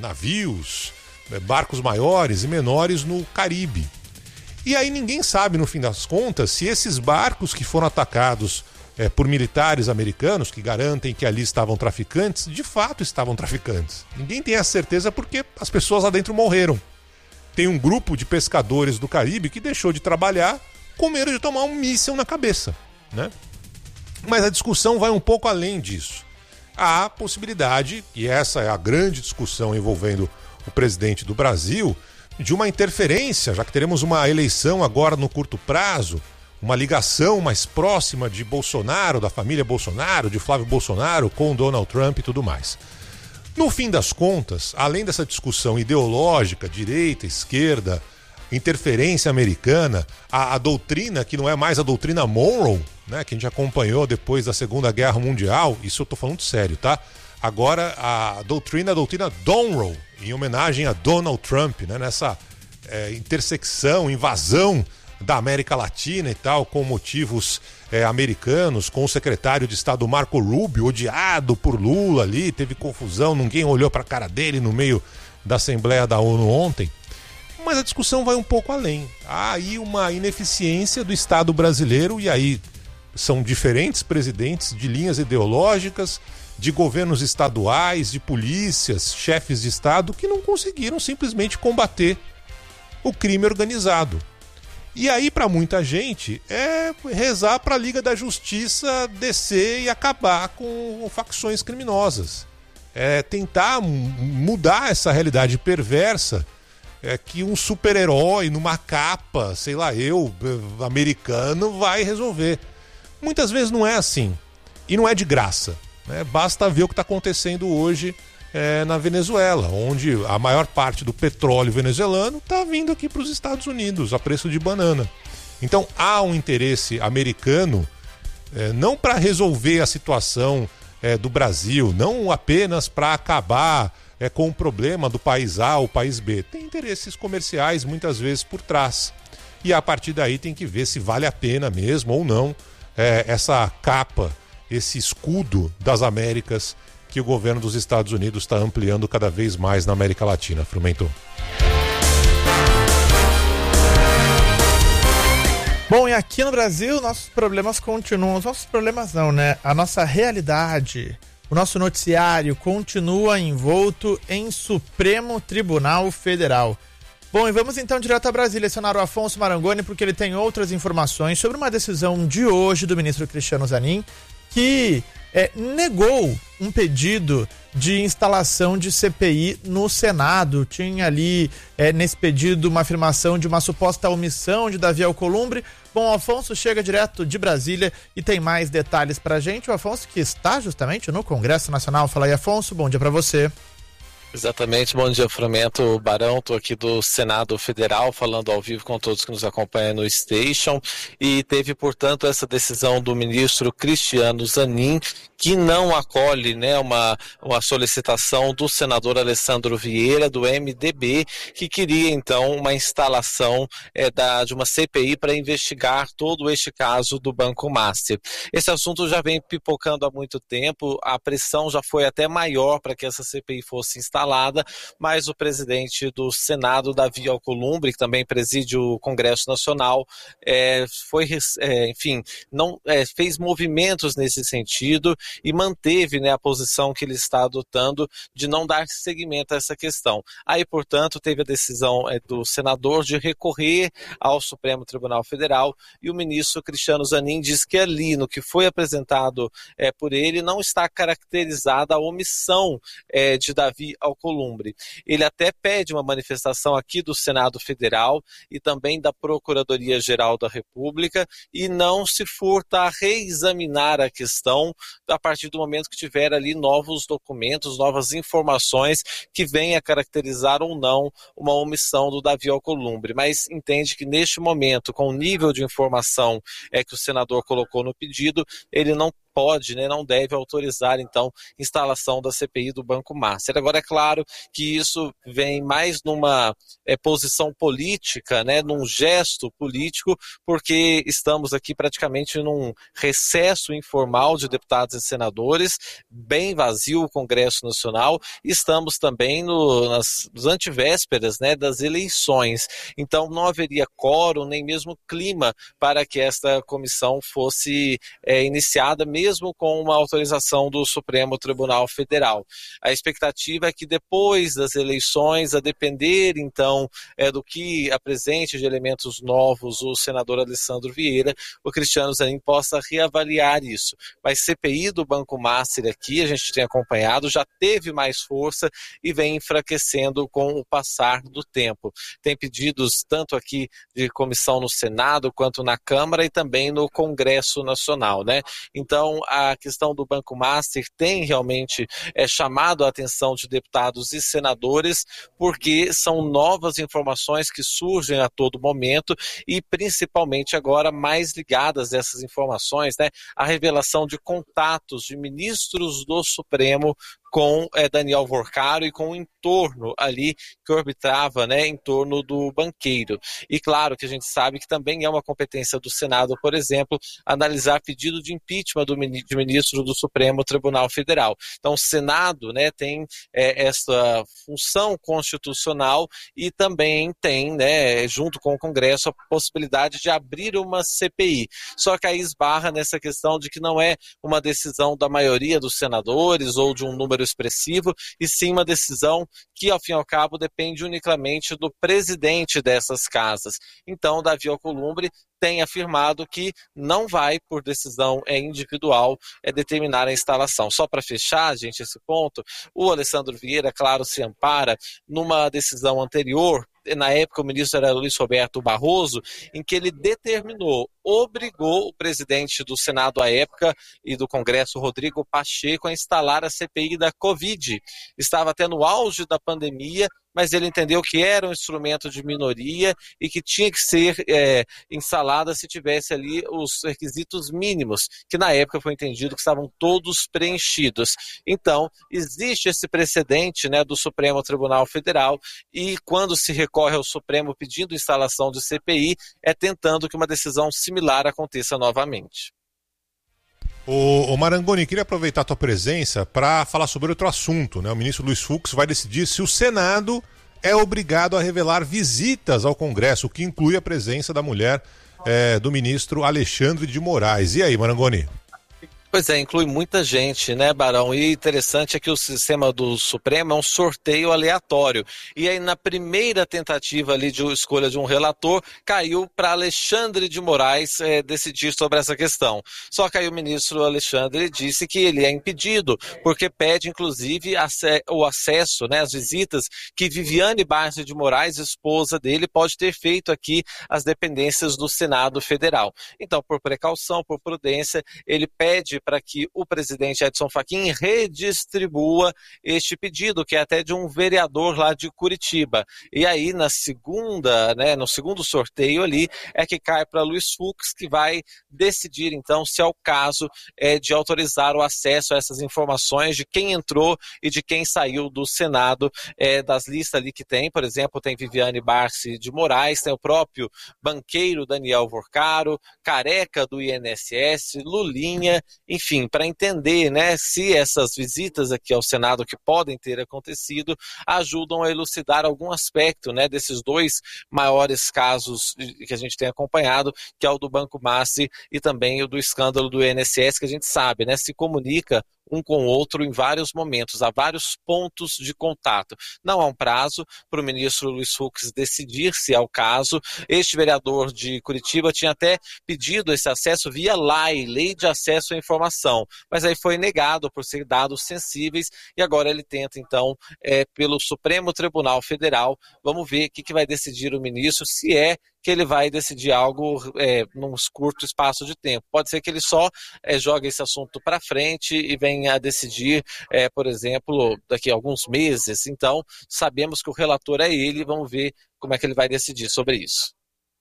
navios, barcos maiores e menores no Caribe. E aí ninguém sabe, no fim das contas, se esses barcos que foram atacados por militares americanos, que garantem que ali estavam traficantes, de fato estavam traficantes. Ninguém tem a certeza porque as pessoas lá dentro morreram. Tem um grupo de pescadores do Caribe que deixou de trabalhar com medo de tomar um míssil na cabeça, né? Mas a discussão vai um pouco além disso. Há a possibilidade, e essa é a grande discussão envolvendo o presidente do Brasil, de uma interferência, já que teremos uma eleição agora no curto prazo, uma ligação mais próxima de Bolsonaro, da família Bolsonaro, de Flávio Bolsonaro com Donald Trump e tudo mais. No fim das contas, além dessa discussão ideológica, direita, esquerda, interferência americana, a doutrina, que não é mais a doutrina Monroe, né, que a gente acompanhou depois da Segunda Guerra Mundial, isso eu tô falando sério, tá? Agora a doutrina Donroe, em homenagem a Donald Trump, né, nessa intersecção, invasão da América Latina e tal, com motivos americanos, com o secretário de Estado Marco Rubio, odiado por Lula ali, teve confusão, ninguém olhou para a cara dele no meio da Assembleia da ONU ontem. Mas a discussão vai um pouco além. Há aí uma ineficiência do Estado brasileiro, e aí são diferentes presidentes de linhas ideológicas, de governos estaduais, de polícias, chefes de Estado, que não conseguiram simplesmente combater o crime organizado. E aí, para muita gente, é rezar para a Liga da Justiça descer e acabar com facções criminosas. É tentar mudar essa realidade perversa que um super-herói numa capa, sei lá, americano, vai resolver. Muitas vezes não é assim. E não é de graça. Né? Basta ver o que está acontecendo hoje na Venezuela, onde a maior parte do petróleo venezuelano está vindo aqui para os Estados Unidos, a preço de banana. Então há um interesse americano, não para resolver a situação do Brasil, não apenas para acabar com o problema do país A ou país B. Tem interesses comerciais muitas vezes por trás. E a partir daí tem que ver se vale a pena mesmo ou não essa capa, esse escudo das Américas que o governo dos Estados Unidos está ampliando cada vez mais na América Latina. Frumento. Bom, e aqui no Brasil, nossos problemas continuam. Os nossos problemas não, né? A nossa realidade, o nosso noticiário continua envolto em Supremo Tribunal Federal. Bom, e vamos então direto a Brasília, acionar o Afonso Marangoni, porque ele tem outras informações sobre uma decisão de hoje do ministro Cristiano Zanin, que negou um pedido de instalação de CPI no Senado. Tinha ali, nesse pedido, uma afirmação de uma suposta omissão de Davi Alcolumbre. Bom, o Afonso chega direto de Brasília e tem mais detalhes pra gente. O Afonso que está justamente no Congresso Nacional. Fala aí, Afonso, bom dia pra você. Exatamente, bom dia, Frumento Barão, estou aqui do Senado Federal, falando ao vivo com todos que nos acompanham no Station, e teve, portanto, essa decisão do ministro Cristiano Zanin, que não acolhe, né, uma solicitação do senador Alessandro Vieira, do MDB, que queria, então, uma instalação de uma CPI para investigar todo este caso do Banco Master. Esse assunto já vem pipocando há muito tempo, a pressão já foi até maior para que essa CPI fosse instalada, mas o presidente do Senado, Davi Alcolumbre, que também preside o Congresso Nacional, fez movimentos nesse sentido e manteve, né, a posição que ele está adotando de não dar seguimento a essa questão. Aí, portanto, teve a decisão do senador de recorrer ao Supremo Tribunal Federal, e o ministro Cristiano Zanin diz que ali, no que foi apresentado por ele, não está caracterizada a omissão de Davi Alcolumbre. Ele até pede uma manifestação aqui do Senado Federal e também da Procuradoria-Geral da República, e não se furta a reexaminar a questão a partir do momento que tiver ali novos documentos, novas informações que venham a caracterizar ou não uma omissão do Davi Alcolumbre, mas entende que neste momento, com o nível de informação que o senador colocou no pedido, ele não pode, né, não deve autorizar, então, instalação da CPI do Banco Master. Agora, é claro que isso vem mais numa posição política, né, num gesto político, porque estamos aqui praticamente num recesso informal de deputados e senadores, bem vazio o Congresso Nacional, e estamos também nas antevésperas, né, das eleições. Então, não haveria quórum, nem mesmo clima para que esta comissão fosse iniciada, mesmo com uma autorização do Supremo Tribunal Federal. A expectativa é que depois das eleições, a depender então do que apresente de elementos novos o senador Alessandro Vieira, o Cristiano Zanin possa reavaliar isso. Mas CPI do Banco Master aqui, a gente tem acompanhado, já teve mais força e vem enfraquecendo com o passar do tempo. Tem pedidos tanto aqui de comissão no Senado quanto na Câmara e também no Congresso Nacional, né? Então, a questão do Banco Master tem realmente chamado a atenção de deputados e senadores, porque são novas informações que surgem a todo momento e principalmente agora mais ligadas dessas informações, né, a revelação de contatos de ministros do Supremo com Daniel Vorcaro e com o entorno ali que orbitava, né, em torno do banqueiro. E claro que a gente sabe que também é uma competência do Senado, por exemplo, analisar pedido de impeachment de ministro do Supremo Tribunal Federal. Então o Senado, né, tem essa função constitucional e também tem, né, junto com o Congresso, a possibilidade de abrir uma CPI. Só que aí esbarra nessa questão de que não é uma decisão da maioria dos senadores ou de um número número expressivo, e sim uma decisão que, ao fim e ao cabo, depende unicamente do presidente dessas casas. Então, Davi Alcolumbre tem afirmado que não vai, por decisão individual, determinar a instalação. Só para fechar, gente, esse ponto, o Alessandro Vieira, claro, se ampara numa decisão anterior. Na época, o ministro era Luiz Roberto Barroso, em que ele obrigou o presidente do Senado à época e do Congresso, Rodrigo Pacheco, a instalar a CPI da Covid. Estava até no auge da pandemia, mas ele entendeu que era um instrumento de minoria e que tinha que ser instalada se tivesse ali os requisitos mínimos, que na época foi entendido que estavam todos preenchidos. Então, existe esse precedente, né, do Supremo Tribunal Federal, e quando se recorre ao Supremo pedindo instalação de CPI, é tentando que uma decisão similar aconteça novamente. O Marangoni, queria aproveitar a tua presença para falar sobre outro assunto, né? O ministro Luiz Fux vai decidir se o Senado é obrigado a revelar visitas ao Congresso, o que inclui a presença da mulher do ministro Alexandre de Moraes. E aí, Marangoni? Pois é, inclui muita gente, né, Barão? E interessante é que o sistema do Supremo é um sorteio aleatório. E aí, na primeira tentativa ali de escolha de um relator, caiu para Alexandre de Moraes decidir sobre essa questão. Só que aí o ministro Alexandre disse que ele é impedido, porque pede, inclusive, o acesso, né, às visitas que Viviane Barsi de Moraes, esposa dele, pode ter feito aqui às dependências do Senado Federal. Então, por precaução, por prudência, ele pede para que o presidente Edson Fachin redistribua este pedido, que é até de um vereador lá de Curitiba. E aí, no segundo sorteio ali, é que cai para Luiz Fux, que vai decidir, então, se é o caso de autorizar o acesso a essas informações de quem entrou e de quem saiu do Senado, das listas ali que tem, por exemplo, tem Viviane Barsi de Moraes, tem o próprio banqueiro Daniel Vorcaro, Careca do INSS, Lulinha, enfim, para entender, né, se essas visitas aqui ao Senado que podem ter acontecido ajudam a elucidar algum aspecto, né, desses dois maiores casos que a gente tem acompanhado, que é o do Banco Massi e também o do escândalo do INSS, que a gente sabe, né, se comunica um com o outro em vários momentos, há vários pontos de contato. Não há um prazo para o ministro Luiz Fux decidir se é o caso. Este vereador de Curitiba tinha até pedido esse acesso via Lei de Acesso à Informação, mas aí foi negado por ser dados sensíveis e agora ele tenta, então, pelo Supremo Tribunal Federal. Vamos ver o que vai decidir o ministro, se é que ele vai decidir algo num curto espaço de tempo. Pode ser que ele só jogue esse assunto para frente e venha a decidir, por exemplo, daqui a alguns meses. Então, sabemos que o relator é ele, vamos ver como é que ele vai decidir sobre isso.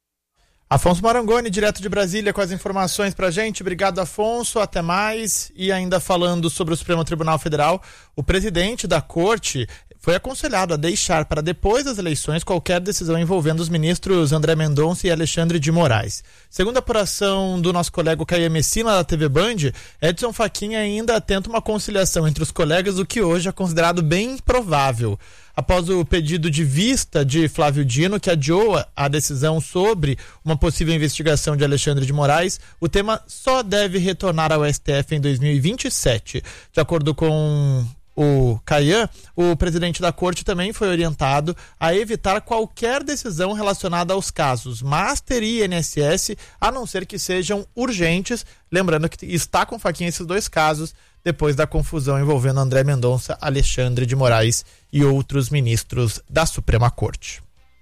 Afonso Marangoni, direto de Brasília, com as informações pra gente. Obrigado, Afonso, até mais. E ainda falando sobre o Supremo Tribunal Federal, o presidente da Corte foi aconselhado a deixar para depois das eleições qualquer decisão envolvendo os ministros André Mendonça e Alexandre de Moraes. Segundo a apuração do nosso colega Caio Messina, da TV Band, Edson Fachin ainda tenta uma conciliação entre os colegas, o que hoje é considerado bem improvável. Após o pedido de vista de Flávio Dino, que adiou a decisão sobre uma possível investigação de Alexandre de Moraes, o tema só deve retornar ao STF em 2027. De acordo com o Caian, o presidente da corte também foi orientado a evitar qualquer decisão relacionada aos casos Master e INSS, a não ser que sejam urgentes, lembrando que está com Fachin esses dois casos, depois da confusão envolvendo André Mendonça, Alexandre de Moraes e outros ministros da Suprema Corte.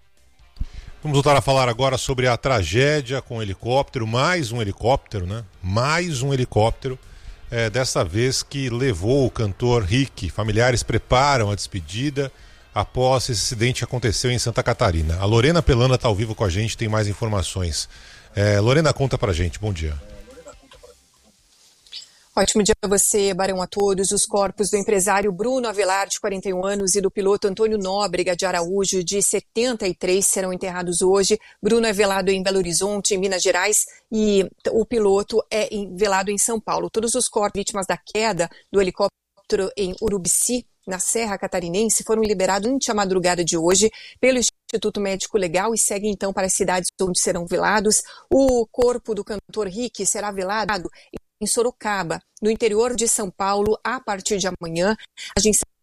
Vamos voltar a falar agora sobre a tragédia com o helicóptero, mais um helicóptero, né? Mais um helicóptero. Dessa vez que levou o cantor Rick. Familiares preparam a despedida após esse acidente que aconteceu em Santa Catarina. A Lorena Pelana está ao vivo com a gente, tem mais informações. Lorena, conta pra gente, bom dia. Ótimo dia para você, Barão, a todos. Os corpos do empresário Bruno Avelar, de 41 anos, e do piloto Antônio Nóbrega de Araújo, de 73, serão enterrados hoje. Bruno é velado em Belo Horizonte, em Minas Gerais, e o piloto é velado em São Paulo. Todos os corpos vítimas da queda do helicóptero em Urubici, na Serra Catarinense, foram liberados durante a madrugada de hoje pelo Instituto Médico Legal e seguem então para as cidades onde serão velados. O corpo do cantor Rick será velado em Sorocaba, no interior de São Paulo, a partir de amanhã. A gente